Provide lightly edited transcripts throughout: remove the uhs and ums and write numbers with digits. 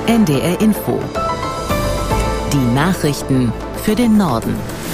NDR Info. Die Nachrichten für den Norden.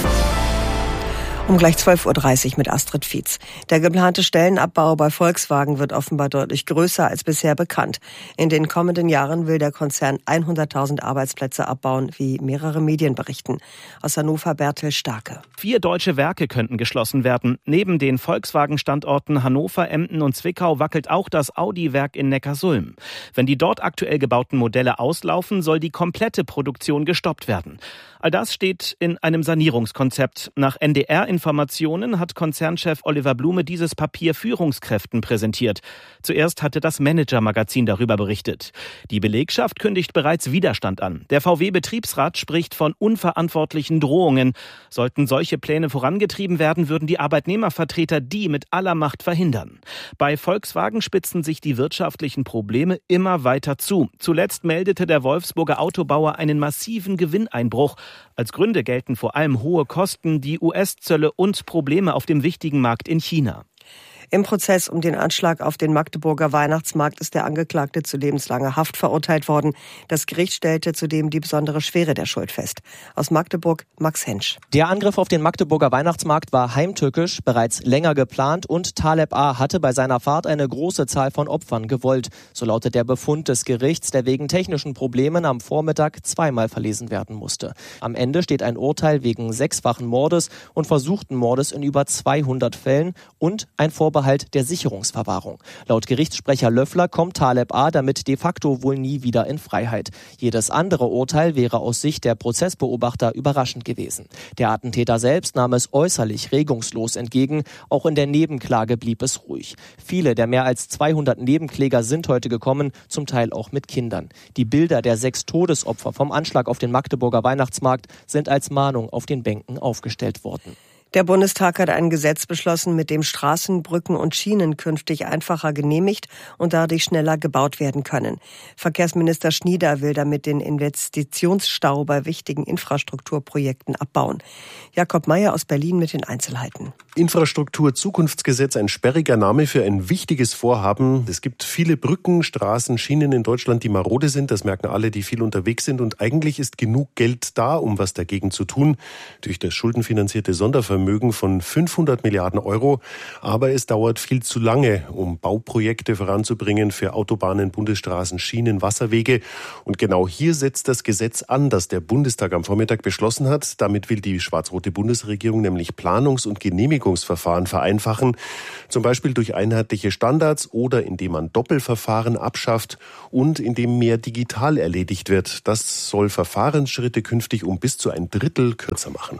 Um gleich 12.30 Uhr mit Astrid Fietz. Der geplante Stellenabbau bei Volkswagen wird offenbar deutlich größer als bisher bekannt. In den kommenden Jahren will der Konzern 100.000 Arbeitsplätze abbauen, wie mehrere Medien berichten. Aus Hannover Bertel Starke. 4 deutsche Werke könnten geschlossen werden. Neben den Volkswagen-Standorten Hannover, Emden und Zwickau wackelt auch das Audi-Werk in Neckarsulm. Wenn die dort aktuell gebauten Modelle auslaufen, soll die komplette Produktion gestoppt werden. All das steht in einem Sanierungskonzept. Nach NDR-Informationen hat Konzernchef Oliver Blume dieses Papier Führungskräften präsentiert. Zuerst hatte das Manager-Magazin darüber berichtet. Die Belegschaft kündigt bereits Widerstand an. Der VW-Betriebsrat spricht von unverantwortlichen Drohungen. Sollten solche Pläne vorangetrieben werden, würden die Arbeitnehmervertreter die mit aller Macht verhindern. Bei Volkswagen spitzen sich die wirtschaftlichen Probleme immer weiter zu. Zuletzt meldete der Wolfsburger Autobauer einen massiven Gewinneinbruch. Als Gründe gelten vor allem hohe Kosten, die US-Zölle und Probleme auf dem wichtigen Markt in China. Im Prozess um den Anschlag auf den Magdeburger Weihnachtsmarkt ist der Angeklagte zu lebenslanger Haft verurteilt worden. Das Gericht stellte zudem die besondere Schwere der Schuld fest. Aus Magdeburg Max Hensch. Der Angriff auf den Magdeburger Weihnachtsmarkt war heimtückisch, bereits länger geplant und Taleb A. hatte bei seiner Fahrt eine große Zahl von Opfern gewollt. So lautet der Befund des Gerichts, der wegen technischen Problemen am Vormittag zweimal verlesen werden musste. Am Ende steht ein Urteil wegen 6-fachen Mordes und versuchten Mordes in über 200 Fällen und ein Vorbehalt der Sicherungsverwahrung. Laut Gerichtssprecher Löffler kommt Taleb A. damit de facto wohl nie wieder in Freiheit. Jedes andere Urteil wäre aus Sicht der Prozessbeobachter überraschend gewesen. Der Attentäter selbst nahm es äußerlich regungslos entgegen. Auch in der Nebenklage blieb es ruhig. Viele der mehr als 200 Nebenkläger sind heute gekommen, zum Teil auch mit Kindern. Die Bilder der 6 Todesopfer vom Anschlag auf den Magdeburger Weihnachtsmarkt sind als Mahnung auf den Bänken aufgestellt worden. Der Bundestag hat ein Gesetz beschlossen, mit dem Straßen, Brücken und Schienen künftig einfacher genehmigt und dadurch schneller gebaut werden können. Verkehrsminister Schnieder will damit den Investitionsstau bei wichtigen Infrastrukturprojekten abbauen. Jakob Mayer aus Berlin mit den Einzelheiten. Infrastruktur-Zukunftsgesetz, ein sperriger Name für ein wichtiges Vorhaben. Es gibt viele Brücken, Straßen, Schienen in Deutschland, die marode sind. Das merken alle, die viel unterwegs sind. Und eigentlich ist genug Geld da, um was dagegen zu tun. Durch das schuldenfinanzierte Sondervermögen von 500 Milliarden Euro. Aber es dauert viel zu lange, um Bauprojekte voranzubringen für Autobahnen, Bundesstraßen, Schienen, Wasserwege. Und genau hier setzt das Gesetz an, das der Bundestag am Vormittag beschlossen hat. Damit will die schwarz-rote Bundesregierung nämlich Planungs- und Genehmigungsverfahren vereinfachen. Zum Beispiel durch einheitliche Standards oder indem man Doppelverfahren abschafft und indem mehr digital erledigt wird. Das soll Verfahrensschritte künftig um bis zu ein Drittel kürzer machen.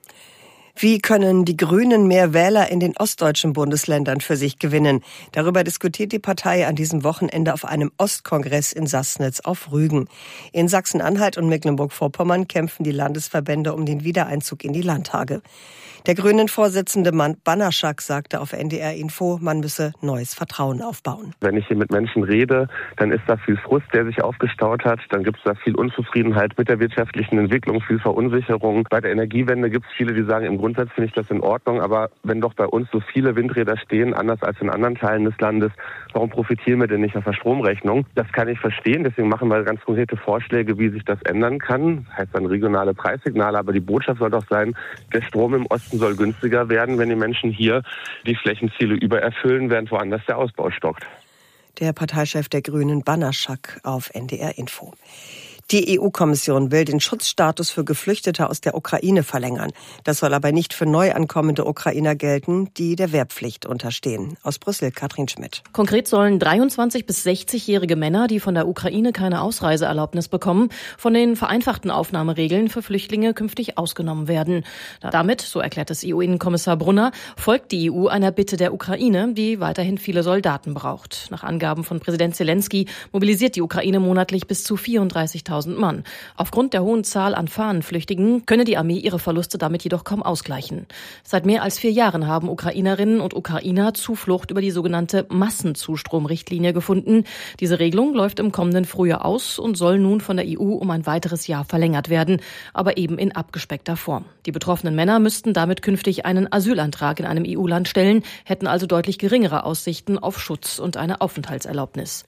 Wie können die Grünen mehr Wähler in den ostdeutschen Bundesländern für sich gewinnen? Darüber diskutiert die Partei an diesem Wochenende auf einem Ostkongress in Sassnitz auf Rügen. In Sachsen-Anhalt und Mecklenburg-Vorpommern kämpfen die Landesverbände um den Wiedereinzug in die Landtage. Der Grünen-Vorsitzende Banaschak sagte auf NDR Info, man müsse neues Vertrauen aufbauen. Wenn ich hier mit Menschen rede, dann ist da viel Frust, der sich aufgestaut hat. Dann gibt es da viel Unzufriedenheit mit der wirtschaftlichen Entwicklung, viel Verunsicherung. Bei der Energiewende gibt es viele, die sagen, im Grundsatz finde ich das in Ordnung. Aber wenn doch bei uns so viele Windräder stehen, anders als in anderen Teilen des Landes, warum profitieren wir denn nicht auf der Stromrechnung? Das kann ich verstehen. Deswegen machen wir ganz konkrete Vorschläge, wie sich das ändern kann. Das heißt dann regionale Preissignale. Aber die Botschaft soll doch sein, der Strom im Osten soll günstiger werden, wenn die Menschen hier die Flächenziele übererfüllen, während woanders der Ausbau stockt. Der Parteichef der Grünen Banaschak auf NDR Info. Die EU-Kommission will den Schutzstatus für Geflüchtete aus der Ukraine verlängern. Das soll aber nicht für neu ankommende Ukrainer gelten, die der Wehrpflicht unterstehen. Aus Brüssel, Katrin Schmidt. Konkret sollen 23- bis 60-jährige Männer, die von der Ukraine keine Ausreiseerlaubnis bekommen, von den vereinfachten Aufnahmeregeln für Flüchtlinge künftig ausgenommen werden. Damit, so erklärt es EU-Innenkommissar Brunner, folgt die EU einer Bitte der Ukraine, die weiterhin viele Soldaten braucht. Nach Angaben von Präsident Zelensky mobilisiert die Ukraine monatlich bis zu 34.000 Mann. Aufgrund der hohen Zahl an Fahnenflüchtigen könne die Armee ihre Verluste damit jedoch kaum ausgleichen. Seit mehr als 4 Jahren haben Ukrainerinnen und Ukrainer Zuflucht über die sogenannte Massenzustromrichtlinie gefunden. Diese Regelung läuft im kommenden Frühjahr aus und soll nun von der EU um ein weiteres Jahr verlängert werden, aber eben in abgespeckter Form. Die betroffenen Männer müssten damit künftig einen Asylantrag in einem EU-Land stellen, hätten also deutlich geringere Aussichten auf Schutz und eine Aufenthaltserlaubnis.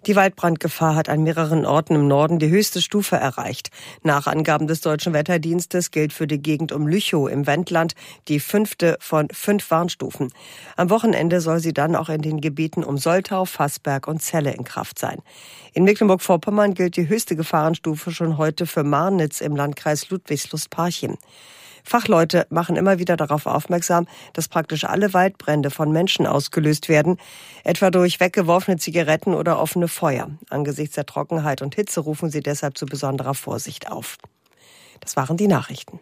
Die Waldbrandgefahr hat an mehreren Orten im Norden die höchste Stufe erreicht. Nach Angaben des Deutschen Wetterdienstes gilt für die Gegend um Lüchow im Wendland die 5. von 5 Warnstufen. Am Wochenende soll sie dann auch in den Gebieten um Soltau, Vassberg und Celle in Kraft sein. In Mecklenburg-Vorpommern gilt die höchste Gefahrenstufe schon heute für Marnitz im Landkreis Ludwigslust-Parchim. Fachleute machen immer wieder darauf aufmerksam, dass praktisch alle Waldbrände von Menschen ausgelöst werden, etwa durch weggeworfene Zigaretten oder offene Feuer. Angesichts der Trockenheit und Hitze rufen sie deshalb zu besonderer Vorsicht auf. Das waren die Nachrichten.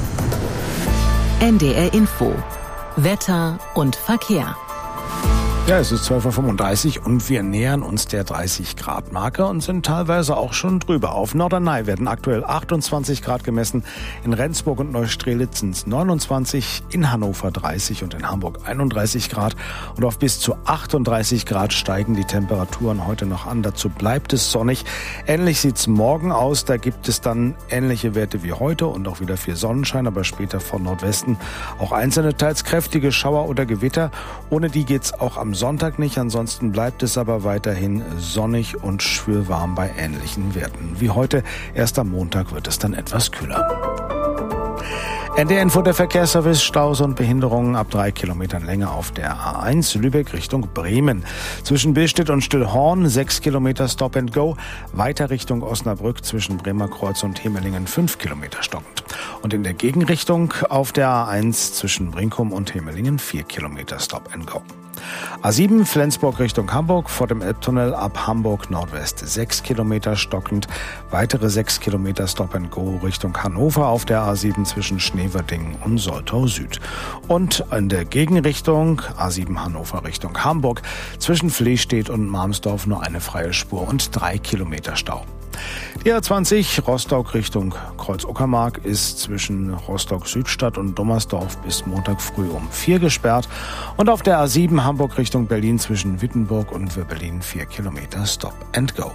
NDR Info. Wetter und Verkehr. Ja, es ist 12.35 Uhr und wir nähern uns der 30-Grad-Marke und sind teilweise auch schon drüber. Auf Norderney werden aktuell 28 Grad gemessen, in Rendsburg und Neustrelitz sind es 29, in Hannover 30 und in Hamburg 31 Grad. Und auf bis zu 38 Grad steigen die Temperaturen heute noch an. Dazu bleibt es sonnig. Ähnlich sieht's morgen aus. Da gibt es dann ähnliche Werte wie heute und auch wieder viel Sonnenschein, aber später von Nordwesten auch einzelne teils kräftige Schauer oder Gewitter. Ohne die geht's auch am Sonntag nicht, ansonsten bleibt es aber weiterhin sonnig und schwülwarm bei ähnlichen Werten wie heute. Erst am Montag wird es dann etwas kühler. NDR Info, der Verkehrsservice, Staus und Behinderungen ab 3 Kilometern Länge auf der A1 Lübeck Richtung Bremen. Zwischen Billstedt und Stillhorn 6 Kilometer Stop and Go. Weiter Richtung Osnabrück zwischen Bremer Kreuz und Hemelingen 5 Kilometer stockend. Und in der Gegenrichtung auf der A1 zwischen Brinkum und Hemelingen 4 Kilometer Stop and Go. A7 Flensburg Richtung Hamburg, vor dem Elbtunnel ab Hamburg Nordwest 6 Kilometer stockend, weitere 6 Kilometer Stop and Go Richtung Hannover auf der A7 zwischen Schneverdingen und Soltau Süd. Und in der Gegenrichtung A7 Hannover Richtung Hamburg zwischen Flehstedt und Marmsdorf nur eine freie Spur und 3 Kilometer Stau. Die A20 Rostock Richtung Kreuz-Uckermark ist zwischen Rostock-Südstadt und Dommersdorf bis Montag früh um 4 gesperrt. Und auf der A7 Hamburg Richtung Berlin zwischen Wittenburg und Berlin 4 Kilometer Stop and Go.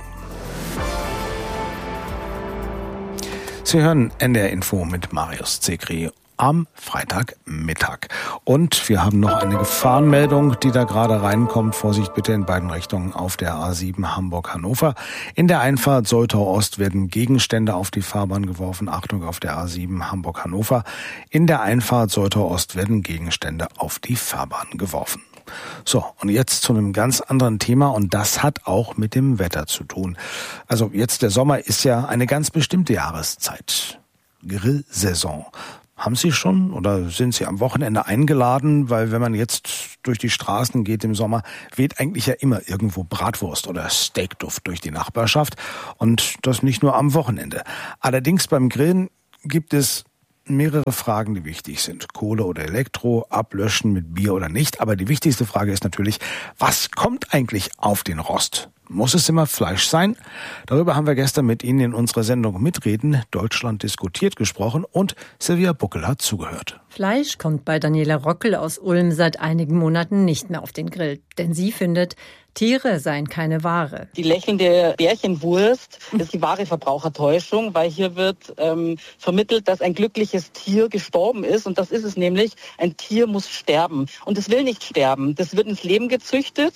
Sie hören NDR Info mit Marius Zekri am Freitagmittag. Und wir haben noch eine Gefahrenmeldung, die da gerade reinkommt. Vorsicht bitte in beiden Richtungen auf der A7 Hamburg-Hannover. In der Einfahrt Soltau-Ost werden Gegenstände auf die Fahrbahn geworfen. Achtung auf der A7 Hamburg-Hannover. In der Einfahrt Soltau-Ost werden Gegenstände auf die Fahrbahn geworfen. So, und jetzt zu einem ganz anderen Thema und das hat auch mit dem Wetter zu tun. Also jetzt der Sommer ist ja eine ganz bestimmte Jahreszeit. Grillsaison. Haben Sie schon oder sind Sie am Wochenende eingeladen? Weil wenn man jetzt durch die Straßen geht im Sommer, weht eigentlich ja immer irgendwo Bratwurst oder Steakduft durch die Nachbarschaft. Und das nicht nur am Wochenende. Allerdings beim Grillen gibt es mehrere Fragen, die wichtig sind. Kohle oder Elektro, ablöschen mit Bier oder nicht. Aber die wichtigste Frage ist natürlich, was kommt eigentlich auf den Rost? Muss es immer Fleisch sein? Darüber haben wir gestern mit Ihnen in unserer Sendung Mitreden, Deutschland diskutiert, gesprochen und Silvia Buckel hat zugehört. Fleisch kommt bei Daniela Rockel aus Ulm seit einigen Monaten nicht mehr auf den Grill. Denn sie findet, Tiere seien keine Ware. Die lächelnde Bärchenwurst ist die wahre Verbrauchertäuschung, weil hier wird vermittelt, dass ein glückliches Tier gestorben ist. Und das ist es nämlich. Ein Tier muss sterben. Und es will nicht sterben. Das wird ins Leben gezüchtet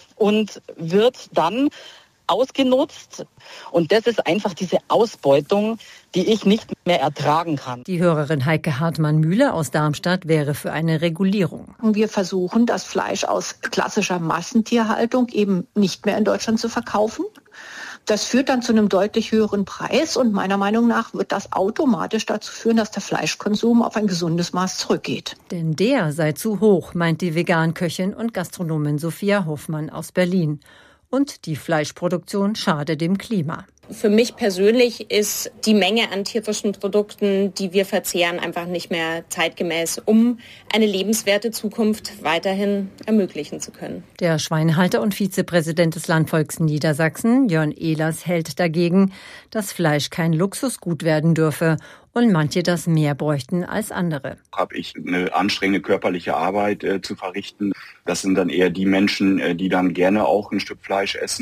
und wird dann ausgenutzt. Und das ist einfach diese Ausbeutung, die ich nicht mehr ertragen kann. Die Hörerin Heike Hartmann-Mühle aus Darmstadt wäre für eine Regulierung. Wir versuchen, das Fleisch aus klassischer Massentierhaltung eben nicht mehr in Deutschland zu verkaufen. Das führt dann zu einem deutlich höheren Preis und meiner Meinung nach wird das automatisch dazu führen, dass der Fleischkonsum auf ein gesundes Maß zurückgeht. Denn der sei zu hoch, meint die Veganköchin und Gastronomin Sophia Hoffmann aus Berlin. Und die Fleischproduktion schade dem Klima. Für mich persönlich ist die Menge an tierischen Produkten, die wir verzehren, einfach nicht mehr zeitgemäß, um eine lebenswerte Zukunft weiterhin ermöglichen zu können. Der Schweinehalter und Vizepräsident des Landvolks Niedersachsen, Jörn Ehlers, hält dagegen, dass Fleisch kein Luxusgut werden dürfe und manche das mehr bräuchten als andere. Habe ich eine anstrengende körperliche Arbeit zu verrichten. Das sind dann eher die Menschen, die dann gerne auch ein Stück Fleisch essen.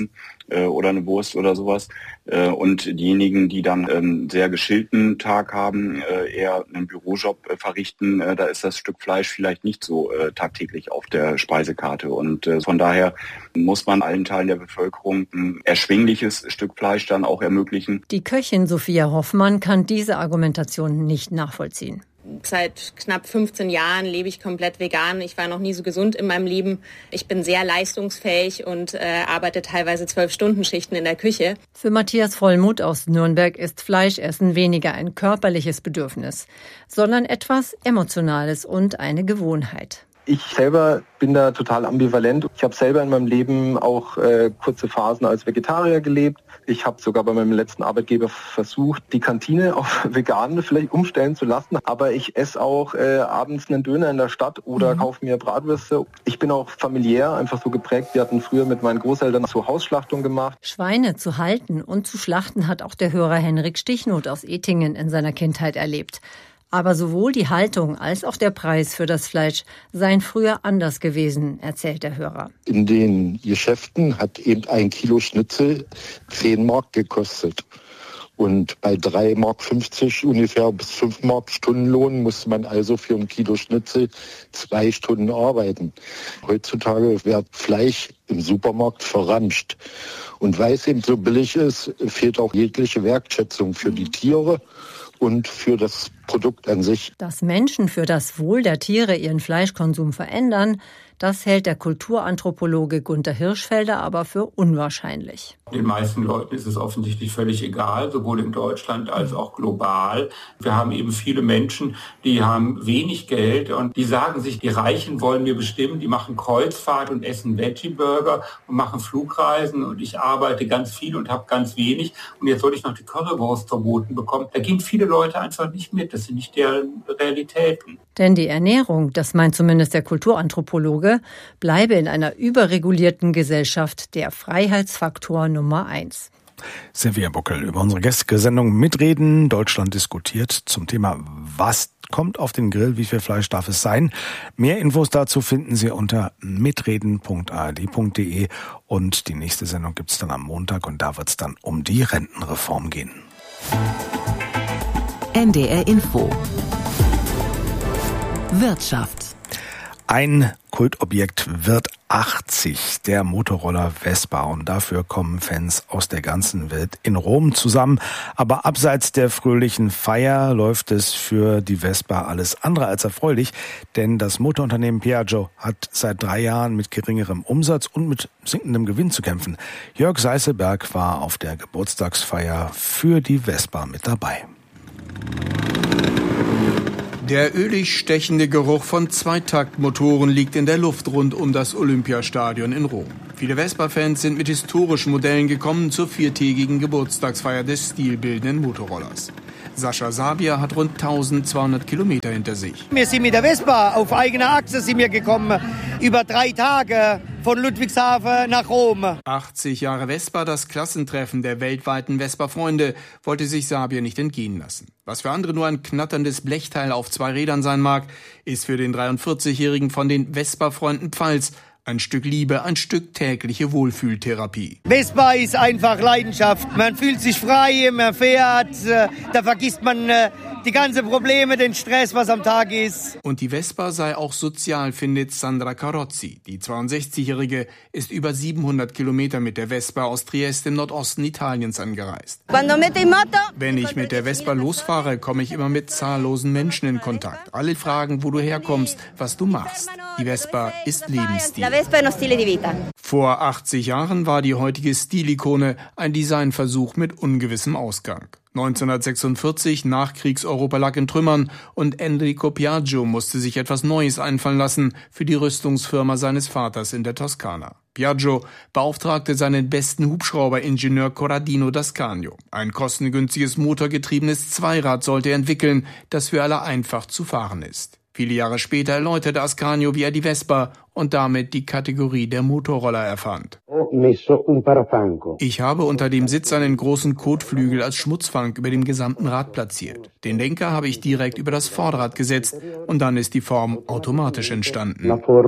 oder eine Wurst oder sowas. Und diejenigen, die dann einen sehr geschillten Tag haben, eher einen Bürojob verrichten, da ist das Stück Fleisch vielleicht nicht so tagtäglich auf der Speisekarte. Und von daher muss man allen Teilen der Bevölkerung ein erschwingliches Stück Fleisch dann auch ermöglichen. Die Köchin Sophia Hoffmann kann diese Argumentation nicht nachvollziehen. Seit knapp 15 Jahren lebe ich komplett vegan. Ich war noch nie so gesund in meinem Leben. Ich bin sehr leistungsfähig und arbeite teilweise 12-Stunden-Schichten in der Küche. Für Matthias Vollmuth aus Nürnberg ist Fleischessen weniger ein körperliches Bedürfnis, sondern etwas Emotionales und eine Gewohnheit. Ich selber bin da total ambivalent. Ich habe selber in meinem Leben auch kurze Phasen als Vegetarier gelebt. Ich habe sogar bei meinem letzten Arbeitgeber versucht, die Kantine auf vegan vielleicht umstellen zu lassen. Aber ich esse auch abends einen Döner in der Stadt oder kaufe mir Bratwürste. Ich bin auch familiär einfach so geprägt. Wir hatten früher mit meinen Großeltern so Hausschlachtung gemacht. Schweine zu halten und zu schlachten hat auch der Hörer Henrik Stichnot aus Etingen in seiner Kindheit erlebt. Aber sowohl die Haltung als auch der Preis für das Fleisch seien früher anders gewesen, erzählt der Hörer. In den Geschäften hat eben 1 Kilo Schnitzel 10 Mark gekostet. Und bei 3,50 Mark ungefähr bis 5 Mark Stundenlohn musste man also für 1 Kilo Schnitzel 2 Stunden arbeiten. Heutzutage wird Fleisch im Supermarkt verramscht. Und weil es eben so billig ist, fehlt auch jegliche Wertschätzung für die Tiere und für das Produkt an sich. Dass Menschen für das Wohl der Tiere ihren Fleischkonsum verändern, das hält der Kulturanthropologe Gunther Hirschfelder aber für unwahrscheinlich. Den meisten Leuten ist es offensichtlich völlig egal, sowohl in Deutschland als auch global. Wir haben eben viele Menschen, die haben wenig Geld und die sagen sich, die Reichen wollen mir bestimmen, die machen Kreuzfahrt und essen Veggie-Burger und machen Flugreisen und ich arbeite ganz viel und habe ganz wenig und jetzt soll ich noch die Currywurst verboten bekommen. Da gehen viele Leute einfach nicht mit, das sind nicht deren Realitäten. Denn die Ernährung, das meint zumindest der Kulturanthropologe, bleibe in einer überregulierten Gesellschaft der Freiheitsfaktor Nummer 1. Silvia Buckel über unsere gestrige Sendung Mitreden. Deutschland diskutiert zum Thema, was kommt auf den Grill, wie viel Fleisch darf es sein. Mehr Infos dazu finden Sie unter mitreden.ard.de und die nächste Sendung gibt es dann am Montag und da wird es dann um die Rentenreform gehen. NDR Info. Wirtschaft. Ein Kultobjekt wird 80, der Motorroller Vespa, und dafür kommen Fans aus der ganzen Welt in Rom zusammen. Aber abseits der fröhlichen Feier läuft es für die Vespa alles andere als erfreulich, denn das Motorunternehmen Piaggio hat seit 3 Jahren mit geringerem Umsatz und mit sinkendem Gewinn zu kämpfen. Jörg Seißelberg war auf der Geburtstagsfeier für die Vespa mit dabei. Der ölig stechende Geruch von Zweitaktmotoren liegt in der Luft rund um das Olympiastadion in Rom. Viele Vespa-Fans sind mit historischen Modellen gekommen zur 4-tägigen Geburtstagsfeier des stilbildenden Motorrollers. Sascha Sabia hat rund 1200 Kilometer hinter sich. Wir sind mit der Vespa auf eigener Achse sind wir gekommen, über 3 Tage von Ludwigshafen nach Rom. 80 Jahre Vespa, das Klassentreffen der weltweiten Vespa-Freunde, wollte sich Sabia nicht entgehen lassen. Was für andere nur ein knatterndes Blechteil auf 2 Rädern sein mag, ist für den 43-Jährigen von den Vespa-Freunden Pfalz ein Stück Liebe, ein Stück tägliche Wohlfühltherapie. Vespa ist einfach Leidenschaft. Man fühlt sich frei, man fährt, da vergisst man die ganzen Probleme, den Stress, was am Tag ist. Und die Vespa sei auch sozial, findet Sandra Carozzi. Die 62-Jährige ist über 700 Kilometer mit der Vespa aus Triest im Nordosten Italiens angereist. Wenn ich mit der Vespa losfahre, komme ich immer mit zahllosen Menschen in Kontakt. Alle fragen, wo du herkommst, was du machst. Die Vespa ist Lebensstil. Vor 80 Jahren war die heutige Stilikone ein Designversuch mit ungewissem Ausgang. 1946, Nachkriegseuropa lag in Trümmern und Enrico Piaggio musste sich etwas Neues einfallen lassen für die Rüstungsfirma seines Vaters in der Toskana. Piaggio beauftragte seinen besten Hubschrauberingenieur Corradino d'Ascanio. Ein kostengünstiges motorgetriebenes Zweirad sollte er entwickeln, das für alle einfach zu fahren ist. Viele Jahre später erläuterte Ascanio, wie er die Vespa und damit die Kategorie der Motorroller erfand. Ich habe unter dem Sitz einen großen Kotflügel als Schmutzfang über dem gesamten Rad platziert. Den Lenker habe ich direkt über das Vorderrad gesetzt und dann ist die Form automatisch entstanden.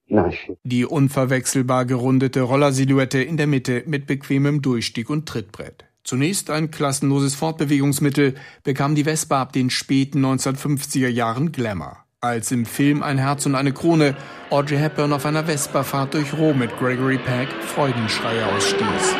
Die unverwechselbar gerundete Rollersilhouette in der Mitte mit bequemem Durchstieg und Trittbrett. Zunächst ein klassenloses Fortbewegungsmittel, bekam die Vespa ab den späten 1950er Jahren Glamour. Als im Film Ein Herz und eine Krone Audrey Hepburn auf einer Vespa-Fahrt durch Rom mit Gregory Peck Freudenschreie ausstieß.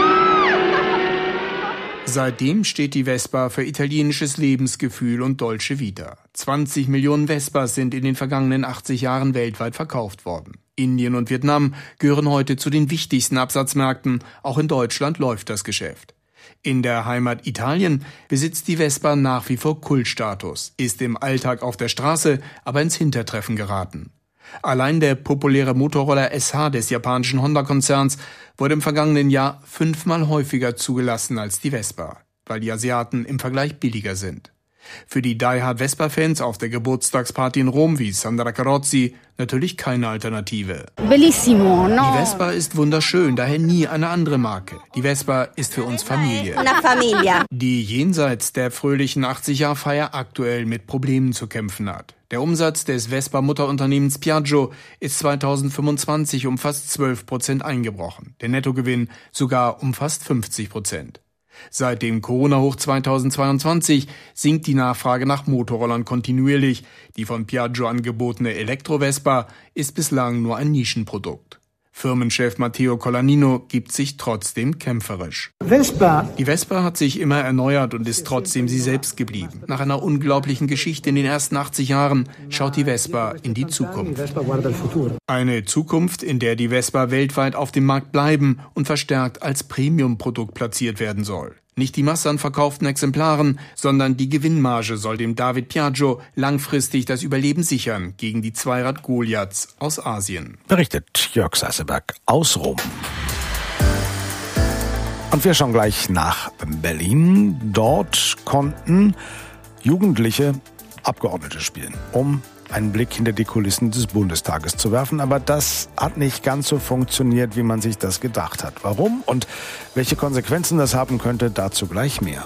Seitdem steht die Vespa für italienisches Lebensgefühl und Dolce Vita. 20 Millionen Vespas sind in den vergangenen 80 Jahren weltweit verkauft worden. Indien und Vietnam gehören heute zu den wichtigsten Absatzmärkten. Auch in Deutschland läuft das Geschäft. In der Heimat Italien besitzt die Vespa nach wie vor Kultstatus, ist im Alltag auf der Straße aber ins Hintertreffen geraten. Allein der populäre Motorroller SH des japanischen Honda-Konzerns wurde im vergangenen Jahr 5-mal häufiger zugelassen als die Vespa, weil die Asiaten im Vergleich billiger sind. Für die Die-Hard-Vespa-Fans auf der Geburtstagsparty in Rom wie Sandra Carozzi natürlich keine Alternative. Bellissimo, no? Die Vespa ist wunderschön, daher nie eine andere Marke. Die Vespa ist für uns Familie. Una familia. Die jenseits der fröhlichen 80-Jahr-Feier aktuell mit Problemen zu kämpfen hat. Der Umsatz des Vespa-Mutterunternehmens Piaggio ist 2025 um fast 12% eingebrochen. Der Nettogewinn sogar um fast 50%. Seit dem Corona-Hoch 2022 sinkt die Nachfrage nach Motorrollern kontinuierlich. Die von Piaggio angebotene Elektro-Vespa ist bislang nur ein Nischenprodukt. Firmenchef Matteo Colaninno gibt sich trotzdem kämpferisch. Die Vespa hat sich immer erneuert und ist trotzdem sie selbst geblieben. Nach einer unglaublichen Geschichte in den ersten 80 Jahren schaut die Vespa in die Zukunft. Eine Zukunft, in der die Vespa weltweit auf dem Markt bleiben und verstärkt als Premium-Produkt platziert werden soll. Nicht die Masse an verkauften Exemplaren, sondern die Gewinnmarge soll dem David Piaggio langfristig das Überleben sichern gegen die Zweirad-Goliaths aus Asien. Berichtet Jörg Seiseberg aus Rom. Und wir schauen gleich nach Berlin. Dort konnten Jugendliche Abgeordnete spielen, um einen Blick hinter die Kulissen des Bundestages zu werfen. Aber das hat nicht ganz so funktioniert, wie man sich das gedacht hat. Warum und welche Konsequenzen das haben könnte, dazu gleich mehr.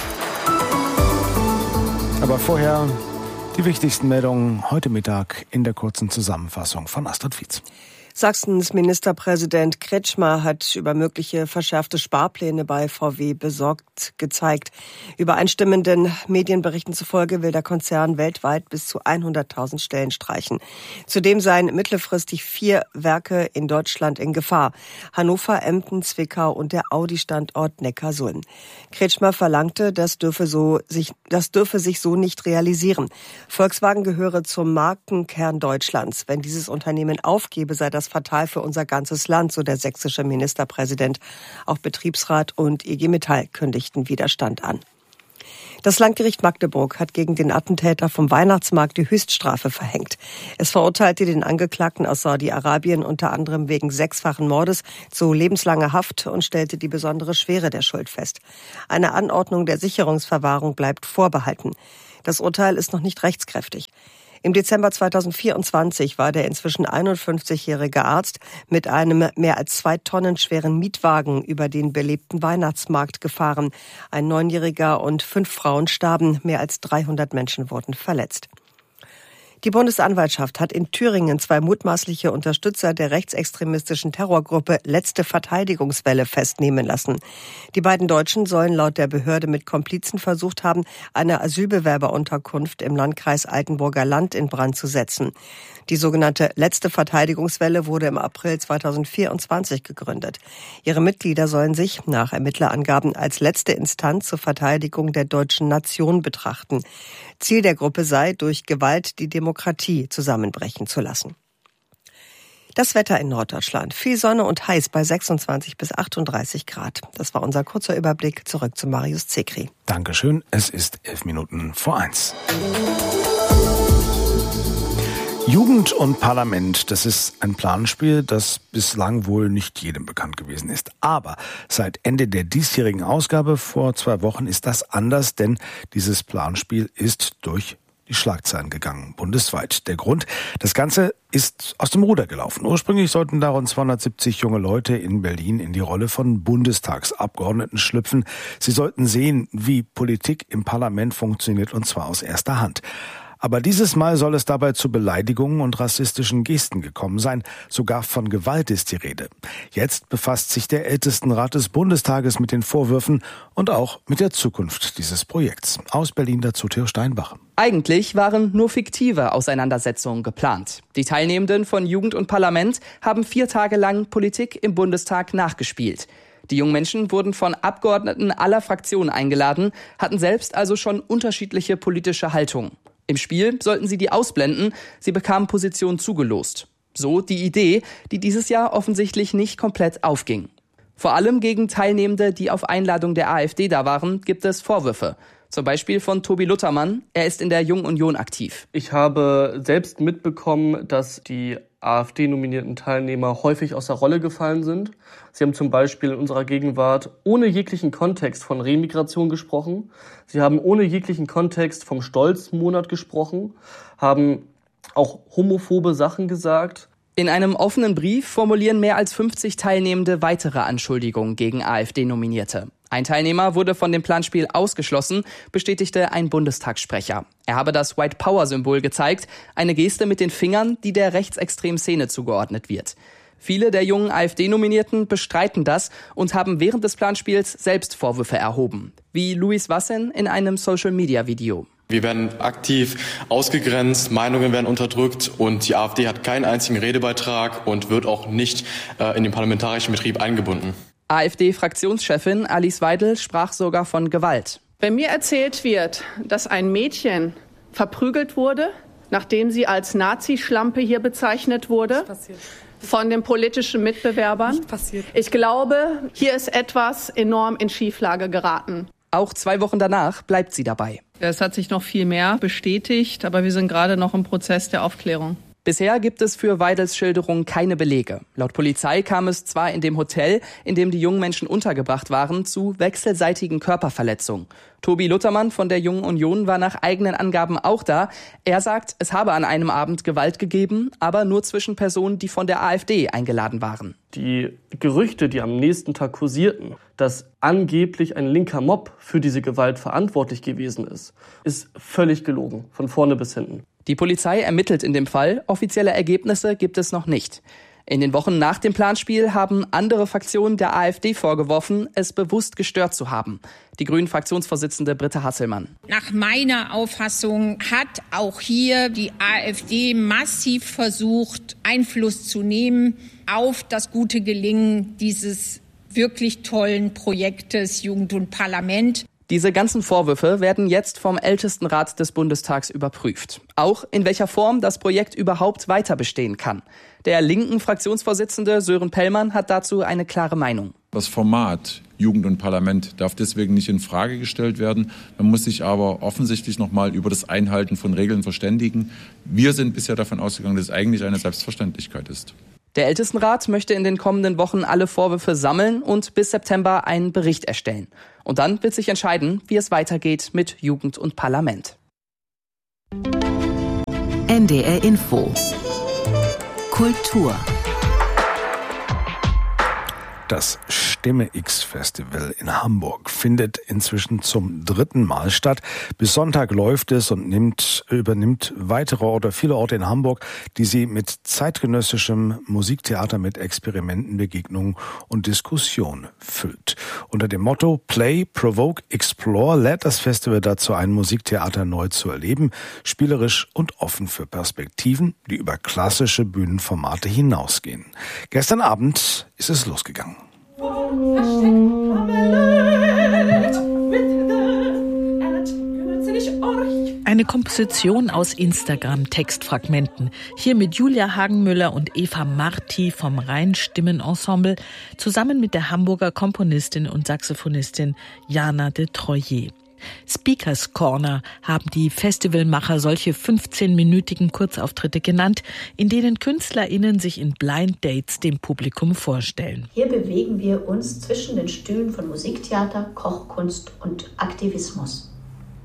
Aber vorher die wichtigsten Meldungen heute Mittag in der kurzen Zusammenfassung von Astrid Fietz. Sachsens Ministerpräsident Kretschmer hat über mögliche verschärfte Sparpläne bei VW besorgt gezeigt. Übereinstimmenden Medienberichten zufolge will der Konzern weltweit bis zu 100.000 Stellen streichen. Zudem seien mittelfristig 4 Werke in Deutschland in Gefahr: Hannover, Emden, Zwickau und der Audi-Standort Neckarsulm. Kretschmer verlangte, das dürfe sich so nicht realisieren. Volkswagen gehöre zum Markenkern Deutschlands. Wenn dieses Unternehmen aufgebe, sei das fatal für unser ganzes Land, so der sächsische Ministerpräsident. Auch Betriebsrat und IG Metall kündigten Widerstand an. Das Landgericht Magdeburg hat gegen den Attentäter vom Weihnachtsmarkt die Höchststrafe verhängt. Es verurteilte den Angeklagten aus Saudi-Arabien unter anderem wegen 6-fachen Mordes zu lebenslanger Haft und stellte die besondere Schwere der Schuld fest. Eine Anordnung der Sicherungsverwahrung bleibt vorbehalten. Das Urteil ist noch nicht rechtskräftig. Im Dezember 2024 war der inzwischen 51-jährige Arzt mit einem mehr als 2 Tonnen schweren Mietwagen über den belebten Weihnachtsmarkt gefahren. Ein 9-Jähriger und 5 Frauen starben, mehr als 300 Menschen wurden verletzt. Die Bundesanwaltschaft hat in Thüringen 2 mutmaßliche Unterstützer der rechtsextremistischen Terrorgruppe Letzte Verteidigungswelle festnehmen lassen. Die beiden Deutschen sollen laut der Behörde mit Komplizen versucht haben, eine Asylbewerberunterkunft im Landkreis Altenburger Land in Brand zu setzen. Die sogenannte Letzte Verteidigungswelle wurde im April 2024 gegründet. Ihre Mitglieder sollen sich nach Ermittlerangaben als letzte Instanz zur Verteidigung der deutschen Nation betrachten. Ziel der Gruppe sei, durch Gewalt die Demokratie zusammenbrechen zu lassen. Das Wetter in Norddeutschland. Viel Sonne und heiß bei 26 bis 38 Grad. Das war unser kurzer Überblick. Zurück zu Marius Zekri. Dankeschön. Es ist 11:11. Jugend und Parlament, das ist ein Planspiel, das bislang wohl nicht jedem bekannt gewesen ist. Aber seit Ende der diesjährigen Ausgabe vor 2 Wochen ist das anders, denn dieses Planspiel ist durch die Schlagzeilen gegangen, bundesweit. Der Grund: das Ganze ist aus dem Ruder gelaufen. Ursprünglich sollten da rund 270 junge Leute in Berlin in die Rolle von Bundestagsabgeordneten schlüpfen. Sie sollten sehen, wie Politik im Parlament funktioniert, und zwar aus erster Hand. Aber dieses Mal soll es dabei zu Beleidigungen und rassistischen Gesten gekommen sein. Sogar von Gewalt ist die Rede. Jetzt befasst sich der Ältestenrat des Bundestages mit den Vorwürfen und auch mit der Zukunft dieses Projekts. Aus Berlin dazu Theo Steinbach. Eigentlich waren nur fiktive Auseinandersetzungen geplant. Die Teilnehmenden von Jugend und Parlament haben 4 Tage lang Politik im Bundestag nachgespielt. Die jungen Menschen wurden von Abgeordneten aller Fraktionen eingeladen, hatten selbst also schon unterschiedliche politische Haltungen. Im Spiel sollten sie die ausblenden, sie bekamen Positionen zugelost. So die Idee, die dieses Jahr offensichtlich nicht komplett aufging. Vor allem gegen Teilnehmende, die auf Einladung der AfD da waren, gibt es Vorwürfe. Zum Beispiel von Tobi Luttermann, er ist in der Jungen Union aktiv. Ich habe selbst mitbekommen, dass die AfD-nominierten Teilnehmer häufig aus der Rolle gefallen sind. Sie haben zum Beispiel in unserer Gegenwart ohne jeglichen Kontext von Remigration gesprochen. Sie haben ohne jeglichen Kontext vom Stolzmonat gesprochen, haben auch homophobe Sachen gesagt. In einem offenen Brief formulieren mehr als 50 Teilnehmende weitere Anschuldigungen gegen AfD-Nominierte. Ein Teilnehmer wurde von dem Planspiel ausgeschlossen, bestätigte ein Bundestagssprecher. Er habe das White-Power-Symbol gezeigt, eine Geste mit den Fingern, die der rechtsextremen Szene zugeordnet wird. Viele der jungen AfD-Nominierten bestreiten das und haben während des Planspiels selbst Vorwürfe erhoben, wie Luis Wassen in einem Social-Media-Video. Wir werden aktiv ausgegrenzt, Meinungen werden unterdrückt und die AfD hat keinen einzigen Redebeitrag und wird auch nicht in den parlamentarischen Betrieb eingebunden. AfD-Fraktionschefin Alice Weidel sprach sogar von Gewalt. Wenn mir erzählt wird, dass ein Mädchen verprügelt wurde, nachdem sie als Nazi-Schlampe hier bezeichnet wurde, von den politischen Mitbewerbern, ich glaube, hier ist etwas enorm in Schieflage geraten. Auch 2 Wochen danach bleibt sie dabei. Es hat sich noch viel mehr bestätigt, aber wir sind gerade noch im Prozess der Aufklärung. Bisher gibt es für Weidels Schilderung keine Belege. Laut Polizei kam es zwar in dem Hotel, in dem die jungen Menschen untergebracht waren, zu wechselseitigen Körperverletzungen. Tobi Luttermann von der Jungen Union war nach eigenen Angaben auch da. Er sagt, es habe an einem Abend Gewalt gegeben, aber nur zwischen Personen, die von der AfD eingeladen waren. Die Gerüchte, die am nächsten Tag kursierten, dass angeblich ein linker Mob für diese Gewalt verantwortlich gewesen ist völlig gelogen, von vorne bis hinten. Die Polizei ermittelt in dem Fall, offizielle Ergebnisse gibt es noch nicht. In den Wochen nach dem Planspiel haben andere Fraktionen der AfD vorgeworfen, es bewusst gestört zu haben. Die Grünen-Fraktionsvorsitzende Britta Hasselmann. Nach meiner Auffassung hat auch hier die AfD massiv versucht, Einfluss zu nehmen auf das gute Gelingen dieses wirklich tollen Projektes Jugend und Parlament. Diese ganzen Vorwürfe werden jetzt vom Ältestenrat des Bundestags überprüft. Auch in welcher Form das Projekt überhaupt weiter bestehen kann. Der linken Fraktionsvorsitzende Sören Pellmann hat dazu eine klare Meinung. Das Format Jugend und Parlament darf deswegen nicht in Frage gestellt werden. Man muss sich aber offensichtlich nochmal über das Einhalten von Regeln verständigen. Wir sind bisher davon ausgegangen, dass es eigentlich eine Selbstverständlichkeit ist. Der Ältestenrat möchte in den kommenden Wochen alle Vorwürfe sammeln und bis September einen Bericht erstellen. Und dann wird sich entscheiden, wie es weitergeht mit Jugend und Parlament. NDR Info. Kultur. Das Stimme-X-Festival in Hamburg findet inzwischen zum 3. Mal statt. Bis Sonntag läuft es und übernimmt weitere oder viele Orte in Hamburg, die sie mit zeitgenössischem Musiktheater mit Experimenten, Begegnungen und Diskussion füllt. Unter dem Motto Play, Provoke, Explore lädt das Festival dazu ein, Musiktheater neu zu erleben, spielerisch und offen für Perspektiven, die über klassische Bühnenformate hinausgehen. Gestern Abend ist es losgegangen. Eine Komposition aus Instagram-Textfragmenten. Hier mit Julia Hagenmüller und Eva Marti vom Rheinstimmenensemble zusammen mit der Hamburger Komponistin und Saxophonistin Jana de Troyer. Speakers Corner haben die Festivalmacher solche 15-minütigen Kurzauftritte genannt, in denen KünstlerInnen sich in Blind Dates dem Publikum vorstellen. Hier bewegen wir uns zwischen den Stühlen von Musiktheater, Kochkunst und Aktivismus.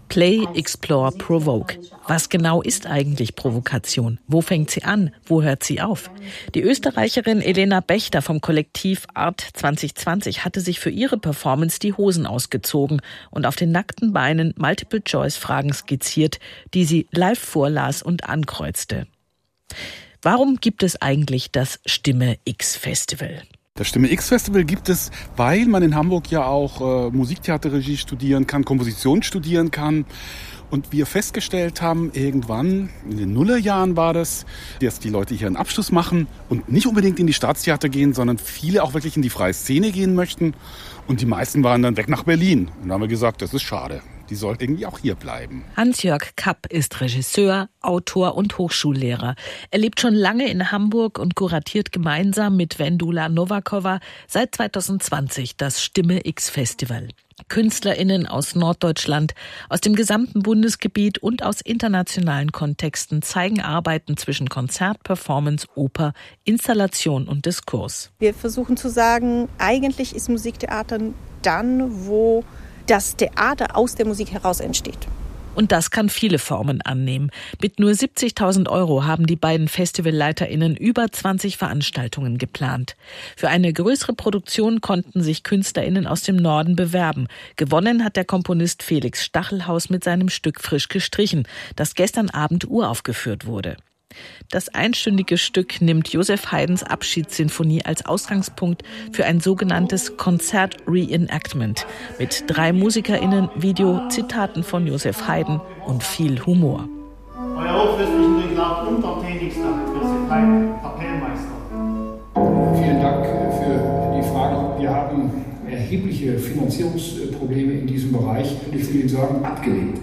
Play, Explore, Provoke. Was genau ist eigentlich Provokation? Wo fängt sie an? Wo hört sie auf? Die Österreicherin Elena Bechter vom Kollektiv Art 2020 hatte sich für ihre Performance die Hosen ausgezogen und auf den nackten Beinen Multiple-Choice-Fragen skizziert, die sie live vorlas und ankreuzte. Warum gibt es eigentlich das Stimme X Festival? Das Stimme X Festival gibt es, weil man in Hamburg ja auch Musiktheaterregie studieren kann, Komposition studieren kann. Und wir festgestellt haben, irgendwann, in den Nullerjahren war das, dass die Leute hier einen Abschluss machen und nicht unbedingt in die Staatstheater gehen, sondern viele auch wirklich in die freie Szene gehen möchten. Und die meisten waren dann weg nach Berlin. Und da haben wir gesagt, das ist schade. Die soll irgendwie auch hier bleiben. Hans-Jörg Kapp ist Regisseur, Autor und Hochschullehrer. Er lebt schon lange in Hamburg und kuratiert gemeinsam mit Vendula Novakova seit 2020 das Stimme X Festival. KünstlerInnen aus Norddeutschland, aus dem gesamten Bundesgebiet und aus internationalen Kontexten zeigen Arbeiten zwischen Konzert, Performance, Oper, Installation und Diskurs. Wir versuchen zu sagen, eigentlich ist Musiktheater dann, wo das Theater aus der Musik heraus entsteht. Und das kann viele Formen annehmen. Mit nur 70.000 € haben die beiden FestivalleiterInnen über 20 Veranstaltungen geplant. Für eine größere Produktion konnten sich KünstlerInnen aus dem Norden bewerben. Gewonnen hat der Komponist Felix Stachelhaus mit seinem Stück Frisch gestrichen, das gestern Abend uraufgeführt wurde. Das einstündige Stück nimmt Joseph Haydns Abschiedssinfonie als Ausgangspunkt für ein sogenanntes Konzert-Reenactment mit 3 MusikerInnen, Video, Zitaten von Joseph Haydn und viel Humor. Euer hochfürstlichen Deklar Untertänigster, Joseph Haydn, Kapellmeister. Vielen Dank für die Frage. Wir haben erhebliche Finanzierungsprobleme in diesem Bereich und ich will Ihnen sagen, abgelehnt.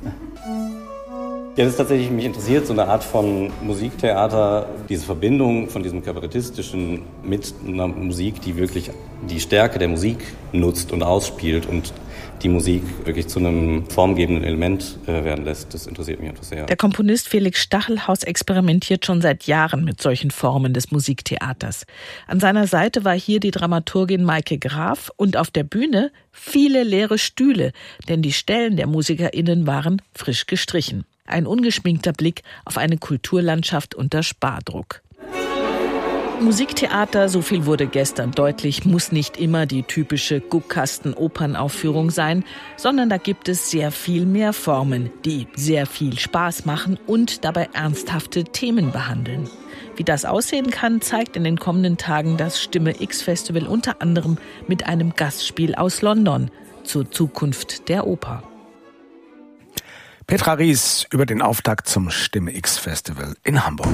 Ja, das ist tatsächlich, mich interessiert, so eine Art von Musiktheater, diese Verbindung von diesem Kabarettistischen mit einer Musik, die wirklich die Stärke der Musik nutzt und ausspielt und die Musik wirklich zu einem formgebenden Element werden lässt. Das interessiert mich einfach sehr. Der Komponist Felix Stachelhaus experimentiert schon seit Jahren mit solchen Formen des Musiktheaters. An seiner Seite war hier die Dramaturgin Maike Graf und auf der Bühne viele leere Stühle, denn die Stellen der MusikerInnen waren frisch gestrichen. Ein ungeschminkter Blick auf eine Kulturlandschaft unter Spardruck. Musiktheater, so viel wurde gestern deutlich, muss nicht immer die typische Guckkasten-Opernaufführung sein, sondern da gibt es sehr viel mehr Formen, die sehr viel Spaß machen und dabei ernsthafte Themen behandeln. Wie das aussehen kann, zeigt in den kommenden Tagen das Stimme X Festival unter anderem mit einem Gastspiel aus London zur Zukunft der Oper. Petra Ries über den Auftakt zum Stimme X Festival in Hamburg.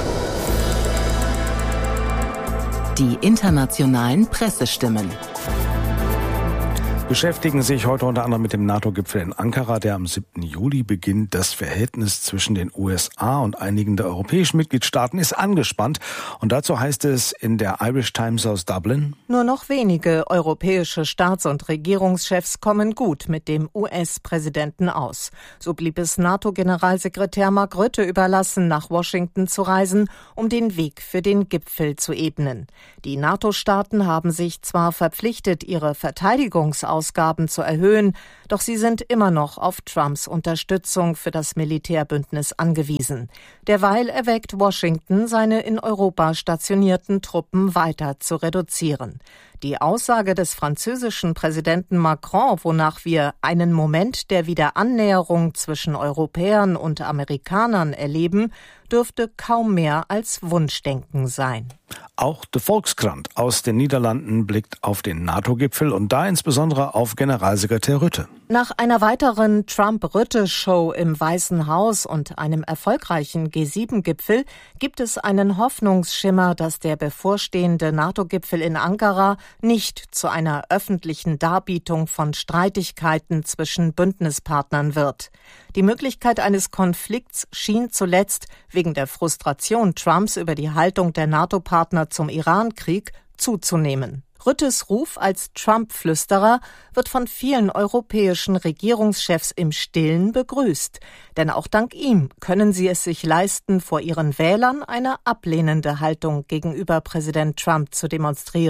Die internationalen Pressestimmen beschäftigen sich heute unter anderem mit dem NATO-Gipfel in Ankara, der am 7. Juli beginnt. Das Verhältnis zwischen den USA und einigen der europäischen Mitgliedstaaten ist angespannt. Und dazu heißt es in der Irish Times aus Dublin: Nur noch wenige europäische Staats- und Regierungschefs kommen gut mit dem US-Präsidenten aus. So blieb es NATO-Generalsekretär Mark Rutte überlassen, nach Washington zu reisen, um den Weg für den Gipfel zu ebnen. Die NATO-Staaten haben sich zwar verpflichtet, ihre Verteidigungsausgaben zu erhöhen, doch sie sind immer noch auf Trumps Unterstützung für das Militärbündnis angewiesen. Derweil erwägt Washington, seine in Europa stationierten Truppen weiter zu reduzieren. Die Aussage des französischen Präsidenten Macron, wonach wir einen Moment der Wiederannäherung zwischen Europäern und Amerikanern erleben, dürfte kaum mehr als Wunschdenken sein. Auch de Volkskrant aus den Niederlanden blickt auf den NATO-Gipfel und da insbesondere auf Generalsekretär Rutte. Nach einer weiteren Trump-Rutte-Show im Weißen Haus und einem erfolgreichen G7-Gipfel gibt es einen Hoffnungsschimmer, dass der bevorstehende NATO-Gipfel in Ankara nicht zu einer öffentlichen Darbietung von Streitigkeiten zwischen Bündnispartnern wird. Die Möglichkeit eines Konflikts schien zuletzt wegen der Frustration Trumps über die Haltung der NATO-Partner zum Iran-Krieg zuzunehmen. Ruttes Ruf als Trump-Flüsterer wird von vielen europäischen Regierungschefs im Stillen begrüßt. Denn auch dank ihm können sie es sich leisten, vor ihren Wählern eine ablehnende Haltung gegenüber Präsident Trump zu demonstrieren.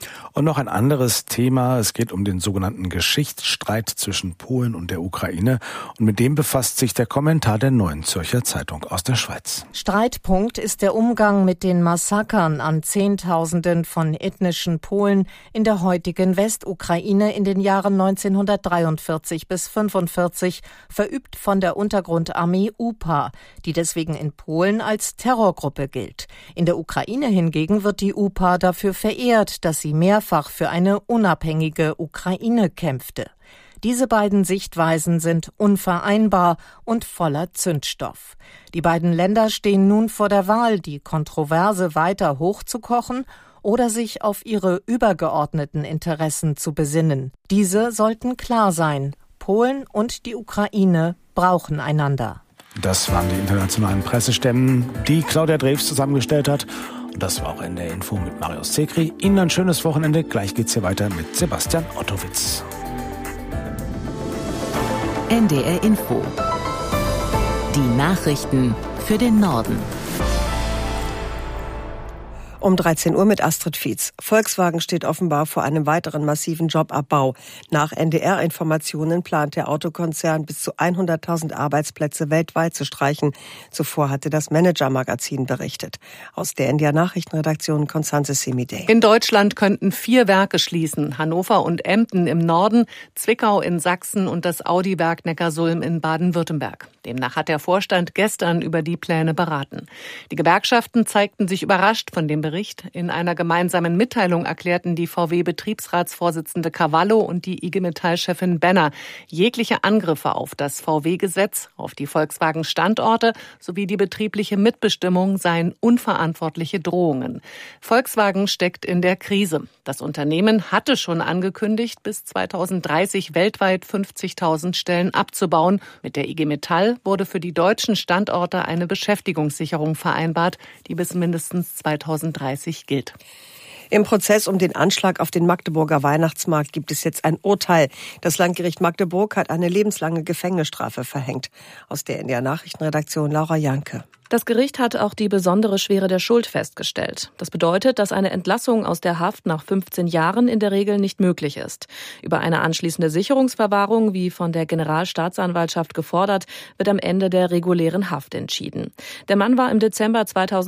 Und noch ein anderes Thema. Es geht um den sogenannten Geschichtsstreit zwischen Polen und der Ukraine. Und mit dem befasst sich der Kommentar der Neuen Zürcher Zeitung aus der Schweiz. Streitpunkt ist der Umgang mit den Massakern an Zehntausenden von ethnischen Polen in der heutigen Westukraine in den Jahren 1943 bis 1945, verübt von der Untergrundarmee UPA, die deswegen in Polen als Terrorgruppe gilt. In der Ukraine hingegen wird die UPA dafür verehrt, dass sie mehrfach für eine unabhängige Ukraine kämpfte. Diese beiden Sichtweisen sind unvereinbar und voller Zündstoff. Die beiden Länder stehen nun vor der Wahl, die Kontroverse weiter hochzukochen oder sich auf ihre übergeordneten Interessen zu besinnen. Diese sollten klar sein. Polen und die Ukraine brauchen einander. Das waren die internationalen Pressestimmen, die Claudia Drews zusammengestellt hat. Und das war auch in der Info mit Marius Zekri. Ihnen ein schönes Wochenende. Gleich geht's hier weiter mit Sebastian Ottowitz. NDR Info. Die Nachrichten für den Norden. Um 13 Uhr mit Astrid Fietz. Volkswagen steht offenbar vor einem weiteren massiven Jobabbau. Nach NDR-Informationen plant der Autokonzern bis zu 100.000 Arbeitsplätze weltweit zu streichen. Zuvor hatte das Manager-Magazin berichtet. Aus der NDR-Nachrichtenredaktion Constanze Semidey. In Deutschland könnten 4 Werke schließen. Hannover und Emden im Norden, Zwickau in Sachsen und das Audi-Werk Neckarsulm in Baden-Württemberg. Demnach hat der Vorstand gestern über die Pläne beraten. Die Gewerkschaften zeigten sich überrascht von dem Bericht. In einer gemeinsamen Mitteilung erklärten die VW-Betriebsratsvorsitzende Cavallo und die IG Metall-Chefin Benner jegliche Angriffe auf das VW-Gesetz, auf die Volkswagen-Standorte sowie die betriebliche Mitbestimmung seien unverantwortliche Drohungen. Volkswagen steckt in der Krise. Das Unternehmen hatte schon angekündigt, bis 2030 weltweit 50.000 Stellen abzubauen. Mit der IG Metall wurde für die deutschen Standorte eine Beschäftigungssicherung vereinbart, die bis mindestens 2030 gilt. Im Prozess um den Anschlag auf den Magdeburger Weihnachtsmarkt gibt es jetzt ein Urteil. Das Landgericht Magdeburg hat eine lebenslange Gefängnisstrafe verhängt. Aus der NDR Nachrichtenredaktion Laura Janke. Das Gericht hat auch die besondere Schwere der Schuld festgestellt. Das bedeutet, dass eine Entlassung aus der Haft nach 15 Jahren in der Regel nicht möglich ist. Über eine anschließende Sicherungsverwahrung, wie von der Generalstaatsanwaltschaft gefordert, wird am Ende der regulären Haft entschieden. Der Mann war im Dezember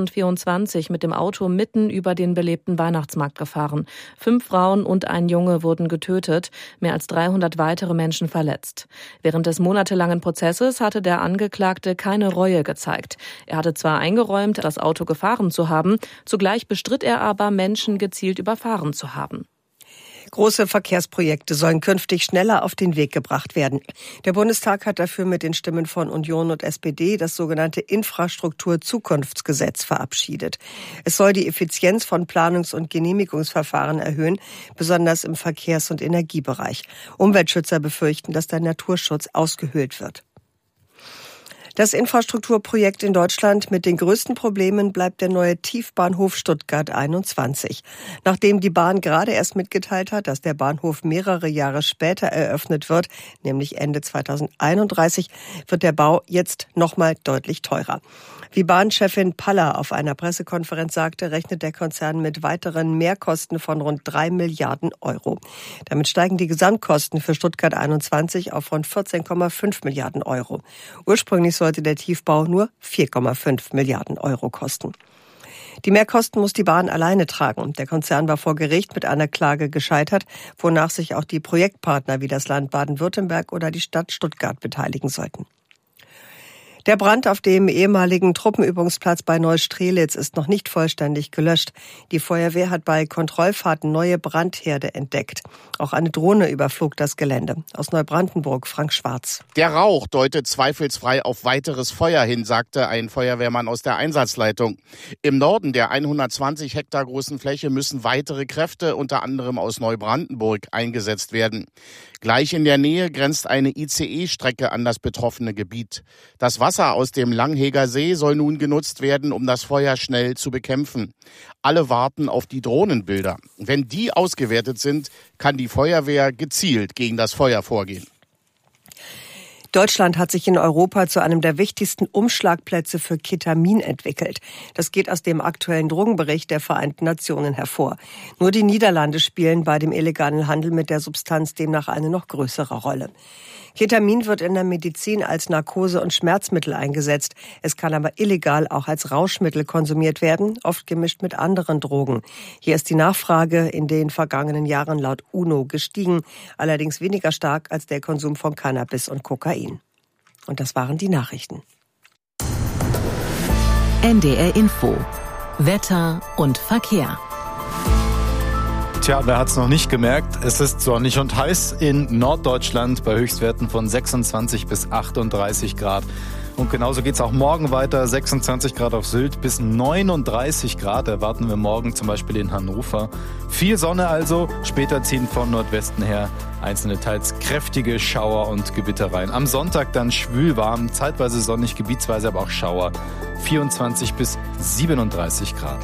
2024 mit dem Auto mitten über den belebten Weihnachtsmarkt gefahren. 5 Frauen und ein Junge wurden getötet, mehr als 300 weitere Menschen verletzt. Während des monatelangen Prozesses hatte der Angeklagte keine Reue gezeigt. Er hatte zwar eingeräumt, das Auto gefahren zu haben, zugleich bestritt er aber, Menschen gezielt überfahren zu haben. Große Verkehrsprojekte sollen künftig schneller auf den Weg gebracht werden. Der Bundestag hat dafür mit den Stimmen von Union und SPD das sogenannte Infrastrukturzukunftsgesetz verabschiedet. Es soll die Effizienz von Planungs- und Genehmigungsverfahren erhöhen, besonders im Verkehrs- und Energiebereich. Umweltschützer befürchten, dass der Naturschutz ausgehöhlt wird. Das Infrastrukturprojekt in Deutschland mit den größten Problemen bleibt der neue Tiefbahnhof Stuttgart 21. Nachdem die Bahn gerade erst mitgeteilt hat, dass der Bahnhof mehrere Jahre später eröffnet wird, nämlich Ende 2031, wird der Bau jetzt nochmal deutlich teurer. Wie Bahnchefin Paller auf einer Pressekonferenz sagte, rechnet der Konzern mit weiteren Mehrkosten von rund 3 Milliarden Euro. Damit steigen die Gesamtkosten für Stuttgart 21 auf rund 14,5 Milliarden Euro. Ursprünglich sollte der Tiefbau nur 4,5 Milliarden Euro kosten. Die Mehrkosten muss die Bahn alleine tragen. Der Konzern war vor Gericht mit einer Klage gescheitert, wonach sich auch die Projektpartner wie das Land Baden-Württemberg oder die Stadt Stuttgart beteiligen sollten. Der Brand auf dem ehemaligen Truppenübungsplatz bei Neustrelitz ist noch nicht vollständig gelöscht. Die Feuerwehr hat bei Kontrollfahrten neue Brandherde entdeckt. Auch eine Drohne überflog das Gelände. Aus Neubrandenburg, Frank Schwarz. Der Rauch deutet zweifelsfrei auf weiteres Feuer hin, sagte ein Feuerwehrmann aus der Einsatzleitung. Im Norden der 120 Hektar großen Fläche müssen weitere Kräfte, unter anderem aus Neubrandenburg, eingesetzt werden. Gleich in der Nähe grenzt eine ICE-Strecke an das betroffene Gebiet. Das Wasser aus dem Langheger See soll nun genutzt werden, um das Feuer schnell zu bekämpfen. Alle warten auf die Drohnenbilder. Wenn die ausgewertet sind, kann die Feuerwehr gezielt gegen das Feuer vorgehen. Deutschland hat sich in Europa zu einem der wichtigsten Umschlagplätze für Ketamin entwickelt. Das geht aus dem aktuellen Drogenbericht der Vereinten Nationen hervor. Nur die Niederlande spielen bei dem illegalen Handel mit der Substanz demnach eine noch größere Rolle. Ketamin wird in der Medizin als Narkose- und Schmerzmittel eingesetzt. Es kann aber illegal auch als Rauschmittel konsumiert werden, oft gemischt mit anderen Drogen. Hier ist die Nachfrage in den vergangenen Jahren laut UNO gestiegen, allerdings weniger stark als der Konsum von Cannabis und Kokain. Und das waren die Nachrichten. NDR Info. Wetter und Verkehr. Tja, wer hat's noch nicht gemerkt? Es ist sonnig und heiß in Norddeutschland bei Höchstwerten von 26 bis 38 Grad. Und genauso geht's auch morgen weiter. 26 Grad auf Sylt bis 39 Grad erwarten wir morgen zum Beispiel in Hannover. Viel Sonne also, später ziehen von Nordwesten her einzelne teils kräftige Schauer und Gewitter rein. Am Sonntag dann schwül warm, zeitweise sonnig, gebietsweise aber auch Schauer. 24 bis 37 Grad.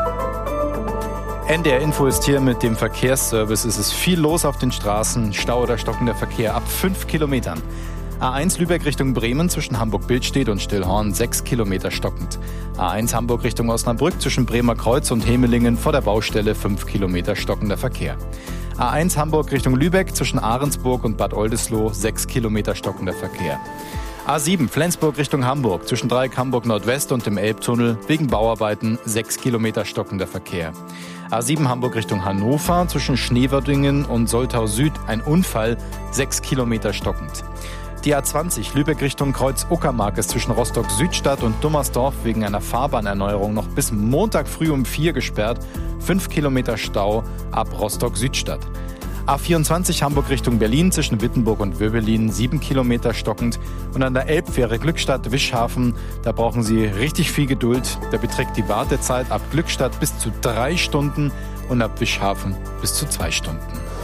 NDR Info ist hier mit dem Verkehrsservice. Es ist viel los auf den Straßen. Stau oder stockender Verkehr ab 5 Kilometern. A1 Lübeck Richtung Bremen zwischen Hamburg-Bildstedt und Stillhorn 6 Kilometer stockend. A1 Hamburg Richtung Osnabrück zwischen Bremer Kreuz und Hemelingen vor der Baustelle 5 Kilometer stockender Verkehr. A1 Hamburg Richtung Lübeck zwischen Ahrensburg und Bad Oldesloe 6 Kilometer stockender Verkehr. A7 Flensburg Richtung Hamburg zwischen Dreieck Hamburg Nordwest und dem Elbtunnel wegen Bauarbeiten 6 Kilometer stockender Verkehr. A7 Hamburg Richtung Hannover zwischen Schneverdingen und Soltau Süd ein Unfall, 6 Kilometer stockend. Die A20 Lübeck Richtung Kreuz-Uckermark ist zwischen Rostock-Südstadt und Dummersdorf wegen einer Fahrbahnerneuerung noch bis Montag früh um 4 gesperrt, 5 Kilometer Stau ab Rostock-Südstadt. A24 Hamburg Richtung Berlin zwischen Wittenburg und Wöbelin 7 Kilometer stockend und an der Elbfähre Glückstadt-Wischhafen, da brauchen Sie richtig viel Geduld. Da beträgt die Wartezeit ab Glückstadt bis zu 3 Stunden und ab Wischhafen bis zu 2 Stunden.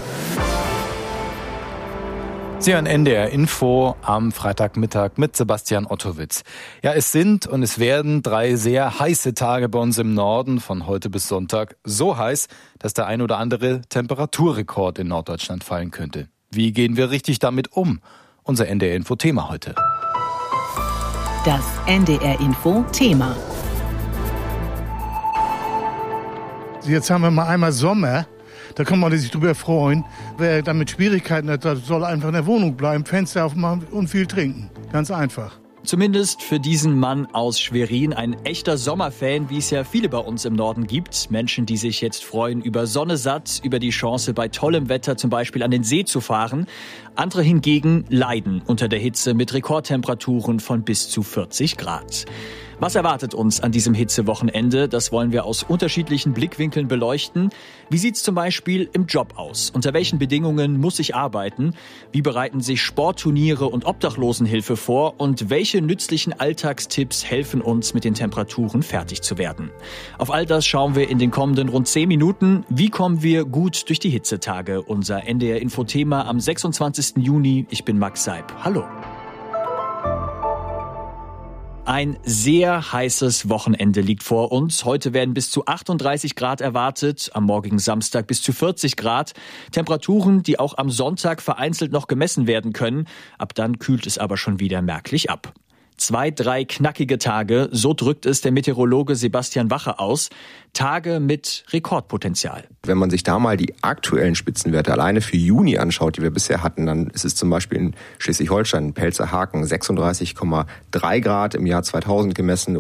Sie hören NDR Info am Freitagmittag mit Sebastian Ottowitz. Ja, es sind und es werden 3 sehr heiße Tage bei uns im Norden von heute bis Sonntag. So heiß, dass der ein oder andere Temperaturrekord in Norddeutschland fallen könnte. Wie gehen wir richtig damit um? Unser NDR Info Thema heute. Das NDR Info Thema. Jetzt haben wir mal einmal Sommer. Da kann man sich drüber freuen. Wer damit Schwierigkeiten hat, soll einfach in der Wohnung bleiben, Fenster aufmachen und viel trinken. Ganz einfach. Zumindest für diesen Mann aus Schwerin ein echter Sommerfan, wie es ja viele bei uns im Norden gibt. Menschen, die sich jetzt freuen über Sonne satt, über die Chance bei tollem Wetter zum Beispiel an den See zu fahren. Andere hingegen leiden unter der Hitze mit Rekordtemperaturen von bis zu 40 Grad. Was erwartet uns an diesem Hitzewochenende? Das wollen wir aus unterschiedlichen Blickwinkeln beleuchten. Wie sieht's zum Beispiel im Job aus? Unter welchen Bedingungen muss ich arbeiten? Wie bereiten sich Sportturniere und Obdachlosenhilfe vor? Und welche nützlichen Alltagstipps helfen uns, mit den Temperaturen fertig zu werden? Auf all das schauen wir in den kommenden rund 10 Minuten. Wie kommen wir gut durch die Hitzetage? Unser NDR-Info-Thema am 26. Juni. Ich bin Max Seib. Hallo. Ein sehr heißes Wochenende liegt vor uns. Heute werden bis zu 38 Grad erwartet, am morgigen Samstag bis zu 40 Grad. Temperaturen, die auch am Sonntag vereinzelt noch gemessen werden können. Ab dann kühlt es aber schon wieder merklich ab. 2, 3 knackige Tage, so drückt es der Meteorologe Sebastian Wache aus. Tage mit Rekordpotenzial. Wenn man sich da mal die aktuellen Spitzenwerte alleine für Juni anschaut, die wir bisher hatten, dann ist es zum Beispiel in Schleswig-Holstein, Pelzerhaken 36,3 Grad im Jahr 2000 gemessen